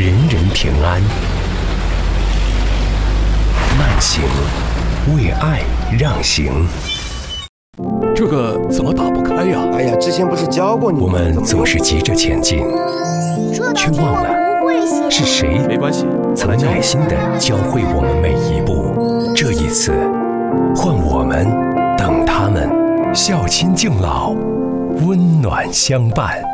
人人平安。慢行，为爱让行。 这个怎么打不开呀？ 哎呀，之前不是教过你吗？ 我们总是急着前进，却忘了是谁曾耐心地教会我们每一步。这一次，换我们等他们，孝亲敬老，温暖相伴。